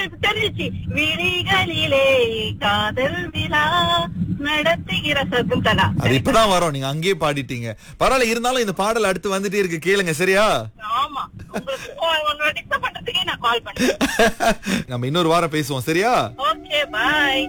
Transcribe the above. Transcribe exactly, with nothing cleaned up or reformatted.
எனக்கு தெரிஞ்சிச்சு. விழிகளிலே காதல் விழா நடத்துகிற சகுந்தலா. அது இப்பதான் வரும், நீங்க அங்கேயே பாடிட்டீங்க. பரவாயில்ல, இருந்தாலும் இந்த பாடல் அடுத்து வந்துட்டே இருக்கு, கேளுங்க சரியா? ஆமா, உங்களுக்கு டிஸ்டர்ப் பண்றதுக்கே நான் கால் பண்ணேன். நம்ம இன்னொரு வாரம் பேசுவோம் சரியா? ஓகே, பாய்.